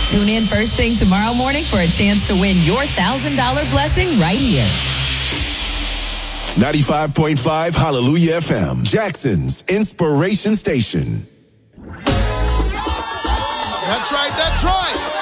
Tune in first thing tomorrow morning for a chance to win your $1,000 blessing right here. 95.5 Hallelujah FM, Jackson's Inspiration Station. That's right, that's right.